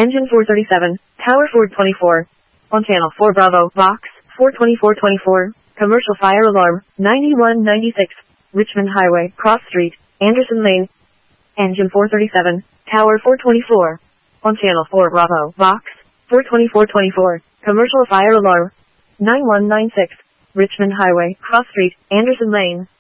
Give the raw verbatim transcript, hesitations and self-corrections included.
Engine four thirty-seven, Tower four twenty-four. On channel four Bravo, Vox, four twenty-four twenty-four. Commercial fire alarm, ninety-one ninety-six. Richmond Highway, Cross Street, Anderson Lane. Engine four thirty-seven, Tower four twenty-four. On channel four Bravo, Vox, four twenty-four twenty-four. Commercial fire alarm, nine one nine six. Richmond Highway, Cross Street, Anderson Lane.